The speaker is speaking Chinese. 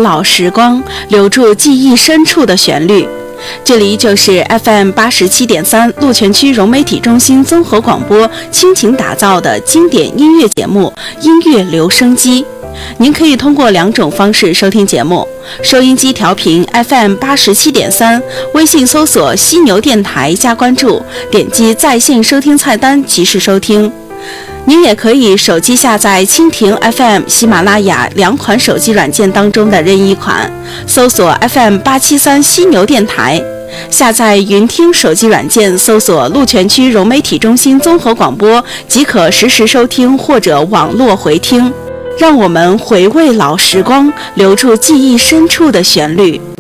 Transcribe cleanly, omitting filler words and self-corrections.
老时光，留住记忆深处的旋律。这里就是 FM87.3 鹿泉区融媒体中心综合广播倾情打造的经典音乐节目《音乐留声机》。您可以通过2种方式收听节目：收音机调频 FM87.3， 微信搜索犀牛电台加关注，点击在线收听菜单及时收听。您也可以手机下载蜻蜓 FM、喜马拉雅2款手机软件当中的任意款，搜索 FM873 犀牛电台，下载云听手机软件，搜索鹿泉区融媒体中心综合广播，即可实时收听或者网络回听。让我们回味老时光，留住记忆深处的旋律。